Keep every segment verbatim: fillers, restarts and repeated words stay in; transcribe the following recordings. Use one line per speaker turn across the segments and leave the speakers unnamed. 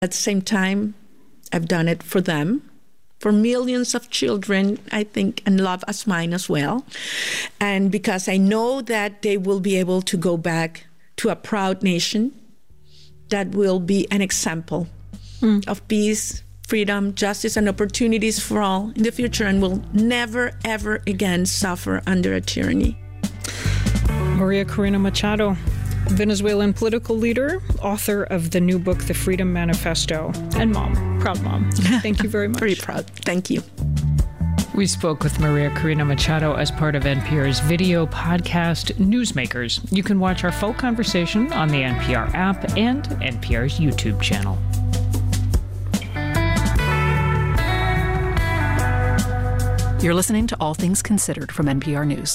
At the same time, I've done it for them, for millions of children, I think, and love as mine as well. And because I know that they will be able to go back to a proud nation that will be an example mm. of peace, freedom, justice, and opportunities for all in the future, and will never, ever again suffer under a tyranny.
Maria Corina Machado, Venezuelan political leader, author of the new book, The Freedom Manifesto, and mom, proud mom. Thank you very much.
Very proud. Thank you.
We spoke with Maria Corina Machado as part of N P R's video podcast, Newsmakers. You can watch our full conversation on the N P R app and N P R's YouTube channel.
You're listening to All Things Considered from N P R News.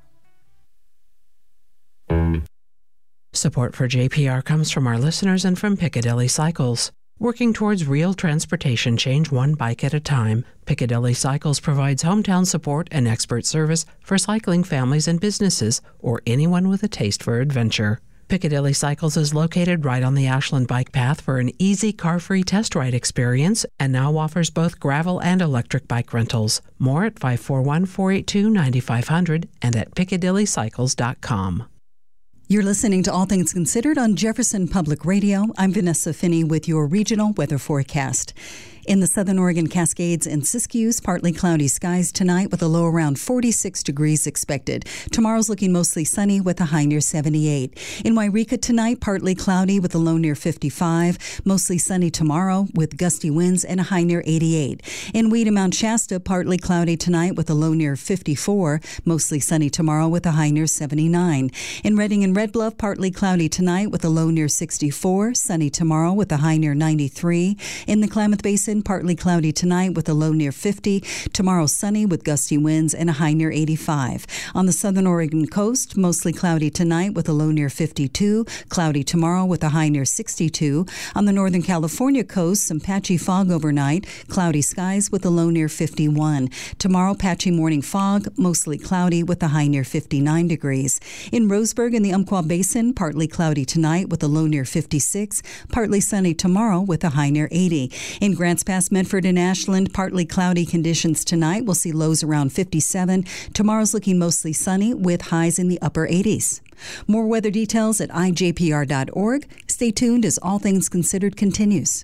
Support for J P R comes from our listeners and from Piccadilly Cycles. Working towards real transportation change one bike at a time, Piccadilly Cycles provides hometown support and expert service for cycling families and businesses, or anyone with a taste for adventure. Piccadilly Cycles is located right on the Ashland Bike Path for an easy car-free test ride experience and now offers both gravel and electric bike rentals. More at five four one, four eight two, nine five zero zero and at piccadilly cycles dot com.
You're listening to All Things Considered on Jefferson Public Radio. I'm Vanessa Finney with your regional weather forecast. In the southern Oregon Cascades and Siskiyous, partly cloudy skies tonight with a low around forty-six degrees expected. Tomorrow's looking mostly sunny with a high near seventy-eight. In Wairika tonight, partly cloudy with a low near fifty-five. Mostly sunny tomorrow with gusty winds and a high near eighty-eight. In Weed Mount Shasta, partly cloudy tonight with a low near fifty-four. Mostly sunny tomorrow with a high near seventy-nine. In Redding and Red Bluff, partly cloudy tonight with a low near sixty-four. Sunny tomorrow with a high near ninety-three. In the Klamath Basin, partly cloudy tonight with a low near fifty. Tomorrow sunny with gusty winds and a high near eighty-five. On the southern Oregon coast, mostly cloudy tonight with a low near fifty-two. Cloudy tomorrow with a high near sixty-two. On the northern California coast, some patchy fog overnight. Cloudy skies with a low near fifty-one. Tomorrow, patchy morning fog, mostly cloudy with a high near fifty-nine degrees. In Roseburg in the Umpqua Basin, partly cloudy tonight with a low near fifty-six. Partly sunny tomorrow with a high near eighty. In Grants Pass, Medford and Ashland, partly cloudy conditions tonight. We'll see lows around fifty-seven. Tomorrow's looking mostly sunny with highs in the upper eighties. More weather details at I J P R dot org. Stay tuned as All Things Considered continues.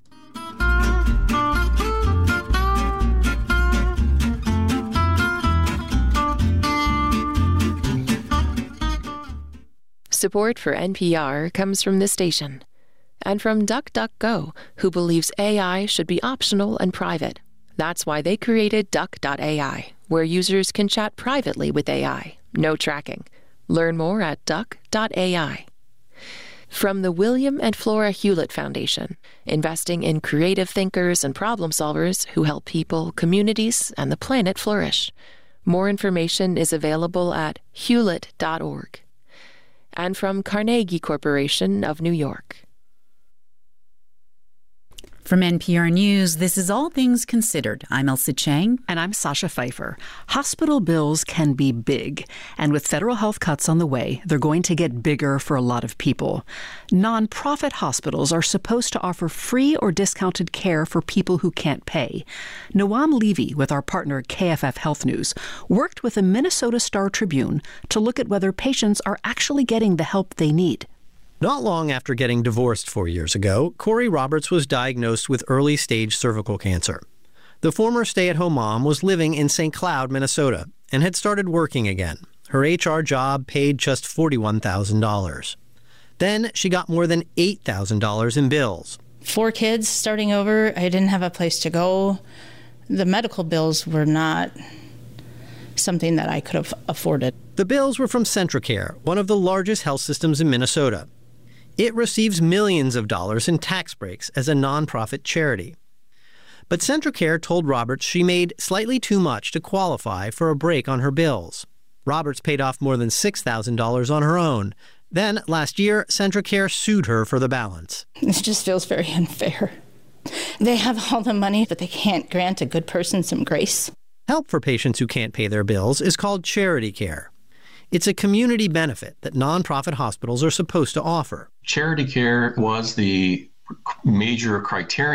Support for N P R comes from this station and from DuckDuckGo, who believes A I should be optional and private. That's why they created Duck dot A I, where users can chat privately with A I. No tracking. Learn more at Duck dot A I. From the William and Flora Hewlett Foundation, investing in creative thinkers and problem solvers who help people, communities, and the planet flourish. More information is available at hewlett dot org. And from Carnegie Corporation of New York.
From N P R News, this is All Things Considered. I'm Elsa Chang.
And I'm Sasha Pfeiffer. Hospital bills can be big, and with federal health cuts on the way, they're going to get bigger for a lot of people. Nonprofit hospitals are supposed to offer free or discounted care for people who can't pay. Noam Levy, with our partner K F F Health News, worked with the Minnesota Star Tribune to look at whether patients are actually getting the help they need.
Not long after getting divorced four years ago, Corey Roberts was diagnosed with early-stage cervical cancer. The former stay-at-home mom was living in Saint Cloud, Minnesota, and had started working again. Her H R job paid just forty-one thousand dollars. Then she got more than eight thousand dollars in bills.
Four kids starting over, I didn't have a place to go. The medical bills were not something that I could have afforded.
The bills were from Centracare, one of the largest health systems in Minnesota. It receives millions of dollars in tax breaks as a nonprofit charity. But Centracare told Roberts she made slightly too much to qualify for a break on her bills. Roberts paid off more than six thousand dollars on her own. Then, last year, Centracare sued her for the balance.
It just feels very unfair. They have all the money, but they can't grant a good person some grace.
Help for patients who can't pay their bills is called charity care. It's a community benefit that nonprofit hospitals are supposed to offer.
Charity care was the major criterion